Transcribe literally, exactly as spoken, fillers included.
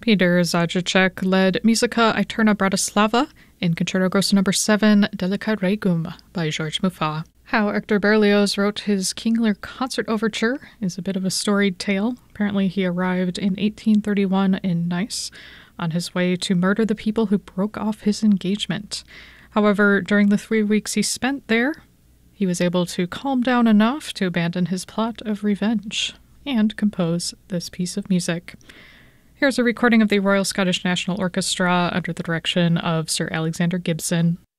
Peter Zajíček led Musica Aeterna Bratislava in Concerto Grosso number seven, Delica Regum by Georges Muffat. How Hector Berlioz wrote his King Lear concert overture is a bit of a storied tale. Apparently he arrived in eighteen thirty-one in Nice on his way to murder the people who broke off his engagement. However, during the three weeks he spent there, he was able to calm down enough to abandon his plot of revenge and compose this piece of music. Here's a recording of the Royal Scottish National Orchestra under the direction of Sir Alexander Gibson.